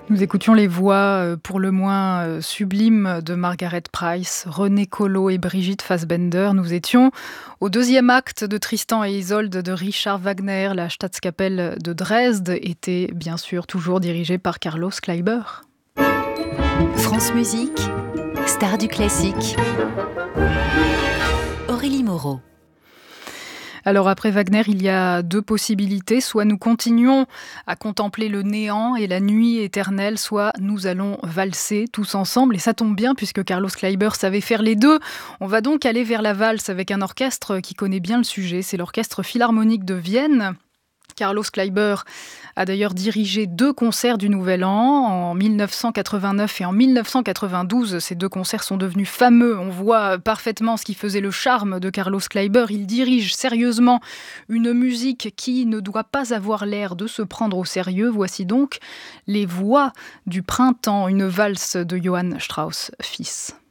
Nous écoutions les voix pour le moins sublimes de Margaret Price, René Collot et Brigitte Fassbender. Nous étions au deuxième acte de Tristan et Isolde de Richard Wagner. La Staatskapelle de Dresde était bien sûr toujours dirigée par Carlos Kleiber. France Musique, star du classique. Aurélie Moreau. Alors après Wagner, il y a deux possibilités. Soit nous continuons à contempler le néant et la nuit éternelle, soit nous allons valser tous ensemble. Et ça tombe bien puisque Carlos Kleiber savait faire les deux. On va donc aller vers la valse avec un orchestre qui connaît bien le sujet. C'est l'Orchestre Philharmonique de Vienne. Carlos Kleiber a d'ailleurs dirigé 2 concerts du Nouvel An, en 1989 et en 1992. Ces 2 concerts sont devenus fameux. On voit parfaitement ce qui faisait le charme de Carlos Kleiber. Il dirige sérieusement une musique qui ne doit pas avoir l'air de se prendre au sérieux. Voici donc Les Voix du printemps, une valse de Johann Strauss fils.